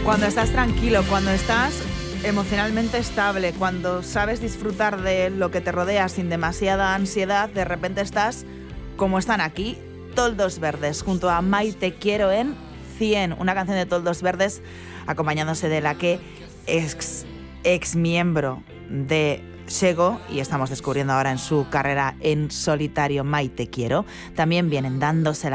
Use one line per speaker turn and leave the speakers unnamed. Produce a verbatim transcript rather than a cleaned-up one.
Cuando estás tranquilo, cuando estás emocionalmente estable, cuando sabes disfrutar de lo que te rodea sin demasiada ansiedad, de repente estás como están aquí, Toldos Verdes, junto a Maite Quiero en cien, una canción de Toldos Verdes acompañándose de la que ex, ex miembro de Sego, y estamos descubriendo ahora en su carrera en solitario, Maite Quiero, también vienen dándose